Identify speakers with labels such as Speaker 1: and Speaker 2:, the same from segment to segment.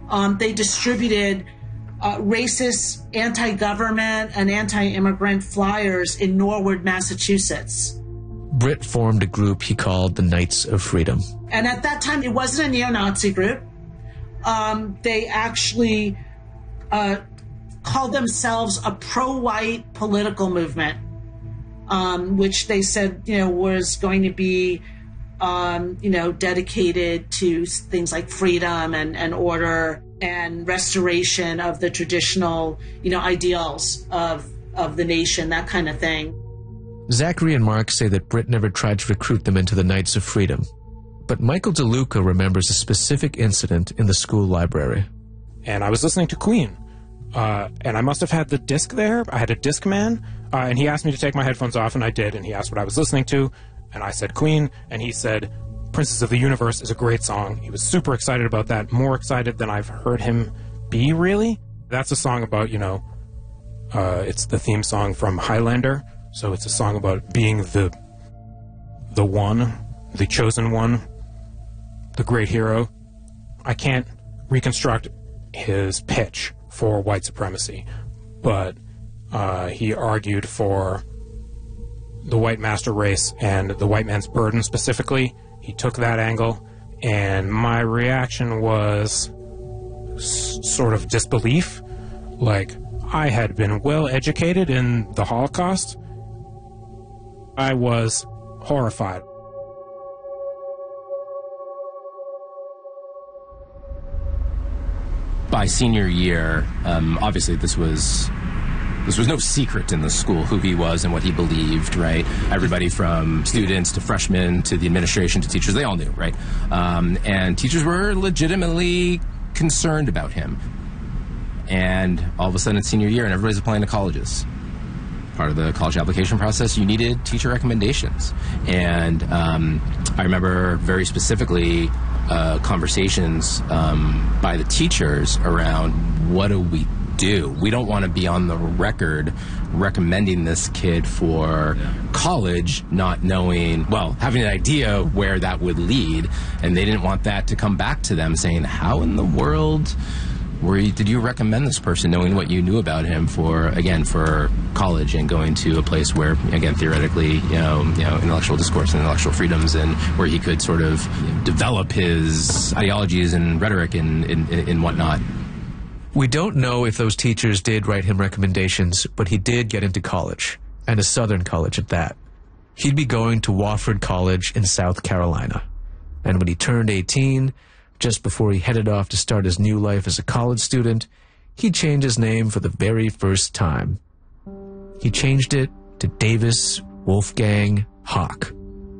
Speaker 1: They distributed racist, anti-government, and anti-immigrant flyers in Norwood, Massachusetts.
Speaker 2: Britt formed a group he called the Knights of Freedom.
Speaker 1: And at that time, it wasn't a neo-Nazi group. They actually called themselves a pro-white political movement, which they said, was going to be, dedicated to things like freedom and order and restoration of the traditional, ideals of the nation, that kind of thing.
Speaker 2: Zachary and Mark say that Britt never tried to recruit them into the Knights of Freedom. But Michael DeLuca remembers a specific incident in the school library.
Speaker 3: And I was listening to Queen, and I must have had the disc there. I had a Discman, and he asked me to take my headphones off, and I did. And he asked what I was listening to, and I said Queen, and he said, Princess of the Universe is a great song. He was super excited about that, more excited than I've heard him be, really. That's a song about, it's the theme song from Highlander. So it's a song about being the one, the chosen one, the great hero. I can't reconstruct his pitch for white supremacy, but he argued for the white master race and the white man's burden specifically. He took that angle, and my reaction was sort of disbelief. Like, I had been well educated in the Holocaust. I was horrified.
Speaker 4: By senior year, obviously this was no secret in the school who he was and what he believed, right? Everybody from students to freshmen to the administration to teachers, they all knew, right? And teachers were legitimately concerned about him. And all of a sudden it's senior year and everybody's applying to colleges. Part of the college application process, you needed teacher recommendations. And I remember very specifically conversations by the teachers around what do we do? We don't want to be on the record recommending this kid for college, not knowing, having an idea where that would lead. And they didn't want that to come back to them saying, how in the world did you recommend this person, knowing what you knew about him for college and going to a place where, again, theoretically, intellectual discourse and intellectual freedoms, and where he could sort of develop his ideologies and rhetoric and whatnot.
Speaker 2: We don't know if those teachers did write him recommendations, but he did get into college, and a Southern college at that. He'd be going to Wofford College in South Carolina. And when he turned 18, just before he headed off to start his new life as a college student, he changed his name for the very first time. He changed it to Davis Wolfgang Haack.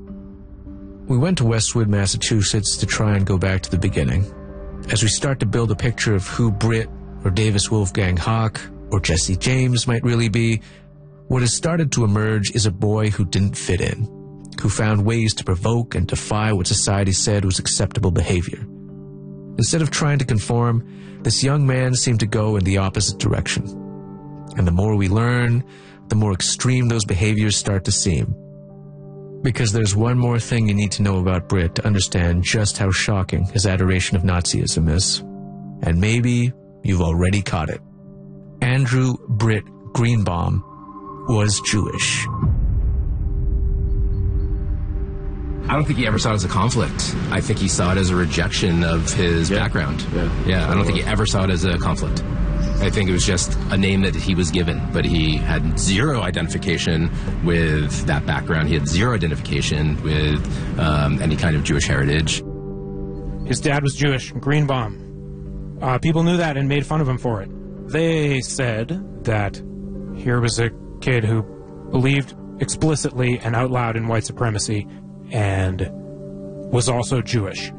Speaker 2: We went to Westwood, Massachusetts to try and go back to the beginning. As we start to build a picture of who Britt or Davis Wolfgang Haack or Jesse James might really be, what has started to emerge is a boy who didn't fit in, who found ways to provoke and defy what society said was acceptable behavior. Instead of trying to conform, this young man seemed to go in the opposite direction. And the more we learn, the more extreme those behaviors start to seem. Because there's one more thing you need to know about Britt to understand just how shocking his adoration of Nazism is. And maybe you've already caught it. Andrew Britt Greenbaum was Jewish.
Speaker 4: I don't think he ever saw it as a conflict. I think he saw it as a rejection of his background. Yeah, I don't think he ever saw it as a conflict. I think it was just a name that he was given, but he had zero identification with that background. He had zero identification with any kind of Jewish heritage.
Speaker 3: His dad was Jewish, Greenbaum. People knew that and made fun of him for it. They said that here was a kid who believed explicitly and out loud in white supremacy and was also Jewish.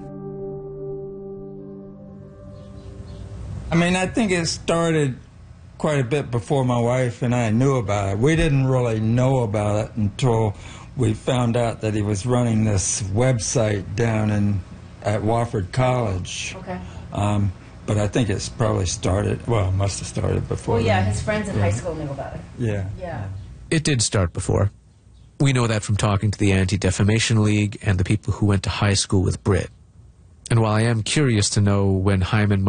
Speaker 5: I mean, I think it started quite a bit before my wife and I knew about it. We didn't really know about it until we found out that he was running this website down at Wofford College.
Speaker 6: Okay.
Speaker 5: But I think it's probably started, it must have started before.
Speaker 6: Well, yeah, his friends in high school knew about it.
Speaker 5: Yeah.
Speaker 2: It did start before. We know that from talking to the Anti-Defamation League and the people who went to high school with Britt. And while I am curious to know when Hyman